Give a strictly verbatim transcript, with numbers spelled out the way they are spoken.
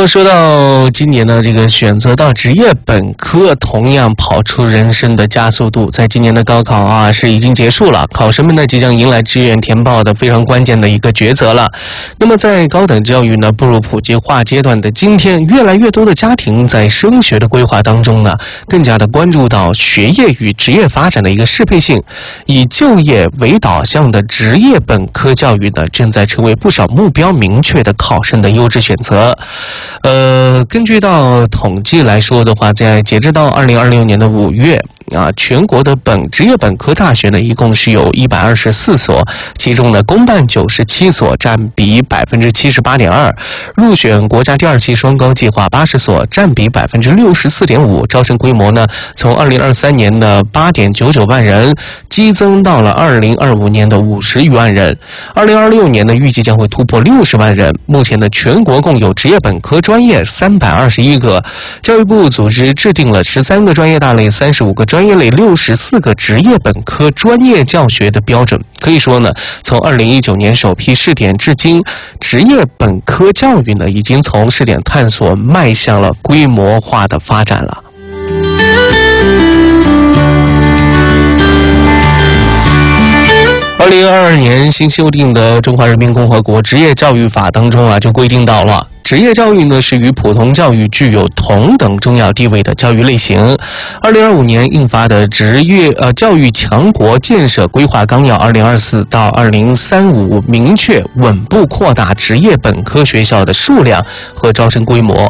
么说到今年呢，这个选择到职业本科同样跑出人生的加速度。在今年的高考啊是已经结束了，考生们呢即将迎来志愿填报的非常关键的一个抉择了。那么在高等教育呢步入普及化阶段的今天，越来越多的家庭在升学的规划当中呢，更加的关注到学业与职业发展的一个适配性，以就业为导向的职业本科教育呢，正在成为不少目标明确的考生的优质选择。呃，根据到统计来说的话，在截至到二零二六年的五月啊，全国的本职业本科大学呢，一共是有一百二十四所，其中呢，公办九十七所，占比百分之七十八点二；入选国家第二期双高计划八十所，占比百分之六十四点五。招生规模呢，从二零二三年的八点九九万人，激增到了二零二五年的五十余万人。二零二六年呢，预计将会突破六十万人。目前呢，全国共有职业本科专业三百二十一个，教育部组织制定了十三个专业大类、三十五个专业类、六十四个职业本科专业教学的标准。可以说呢，从二零一九年首批试点至今，职业本科教育呢，已经从试点探索迈向了规模化的发展了。二零二二年新修订的《中华人民共和国职业教育法》当中啊，就规定到了，职业教育呢是与普通教育具有同等重要地位的教育类型。二零二五年印发的《职业呃教育强国建设规划纲要二零二四到二零三五》明确稳步扩大职业本科学校的数量和招生规模，